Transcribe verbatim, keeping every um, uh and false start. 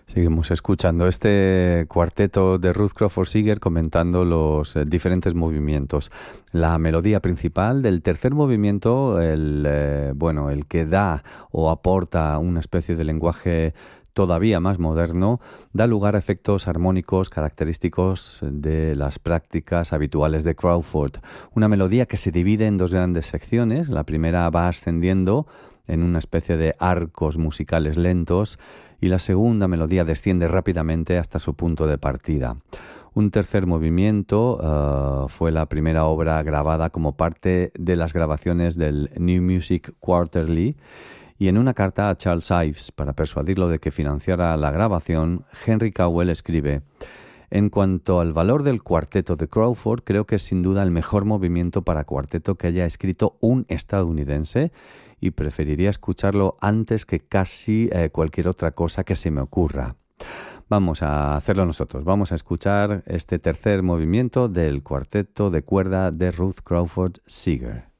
Seguimos escuchando este cuarteto de Ruth Crawford Seeger comentando los eh, diferentes movimientos. La melodía principal del tercer movimiento, el, eh, bueno, el que da o aporta una especie de lenguaje todavía más moderno, da lugar a efectos armónicos característicos de las prácticas habituales de Crawford. Una melodía que se divide en dos grandes secciones. La primera va ascendiendo en una especie de arcos musicales lentos y la segunda melodía desciende rápidamente hasta su punto de partida. Un tercer movimiento uh, fue la primera obra grabada como parte de las grabaciones del New Music Quarterly, y en una carta a Charles Ives para persuadirlo de que financiara la grabación, Henry Cowell escribe: en cuanto al valor del cuarteto de Crawford, creo que es sin duda el mejor movimiento para cuarteto que haya escrito un estadounidense y preferiría escucharlo antes que casi eh, cualquier otra cosa que se me ocurra. Vamos a hacerlo nosotros. Vamos a escuchar este tercer movimiento del cuarteto de cuerda de Ruth Crawford Seeger.